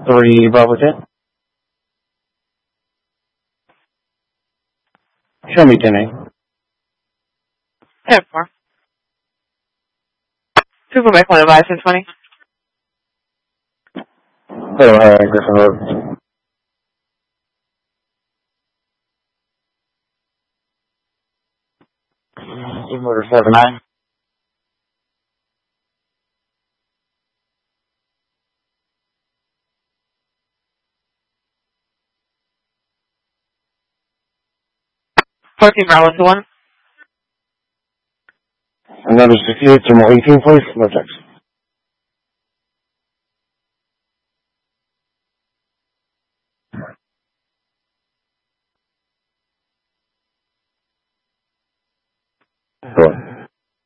3 Bravo 10. Show me 10A. 10-4. People make one advice in 20. Hello, Griffin Road. Motor 79. Bravo 21. Another 68 Thermal 18, please. No text. Go on.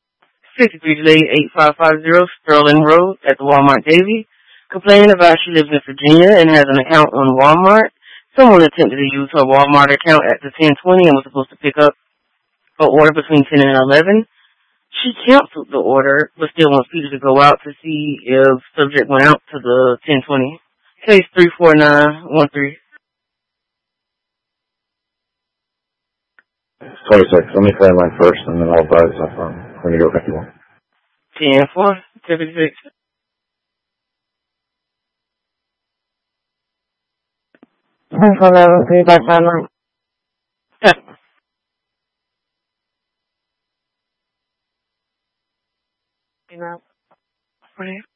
63-8550 Sterling Road at the Walmart Davie. Complaining about she lives in Virginia and has an account on Walmart. Someone attempted to use her Walmart account at the 1020 and was supposed to pick up her order between 10 and 11. She canceled the order, but still wants people to go out to see if subject went out to the 1020. Case 34913. 26. Let me clear line first, and then I'll advise if we're going to go 51. 10-4. 56. Feedback line. You know, what are you?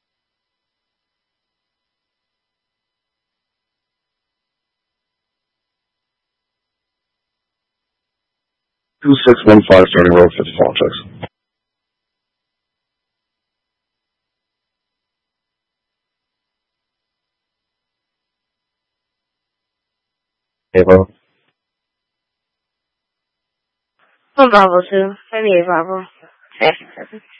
2615 starting road 50 phone checks. Hey, bro. Bravo 2. 78 Bravo.